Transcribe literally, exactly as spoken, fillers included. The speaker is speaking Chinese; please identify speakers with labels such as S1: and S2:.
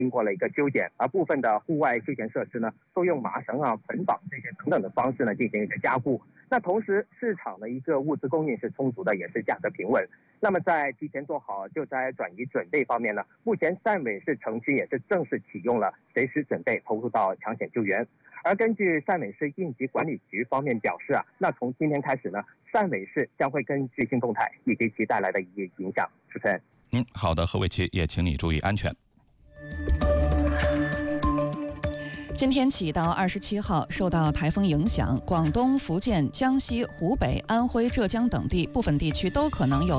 S1: 经过了一个修剪，而部分的户外休闲设施呢，都用麻绳啊、捆绑这些等等的方式呢进行一个加固。那同时，市场的一个物资供应是充足的，也是价格平稳。那么在提前做好救灾转移准备方面呢，目前汕尾市城区也是正式启用了随时准备投入到抢险救援。而根据汕尾市应急管理局方面表示啊，那从今天开始呢，汕尾市将会根据新动态以及其带来的一些影响。主持人，
S2: 嗯，好的，何伟奇，也请你注意安全。
S3: 今天起到二十七号，受到台风影响，广东、福建、江西、湖北、安徽、浙江等地部分地区都可能有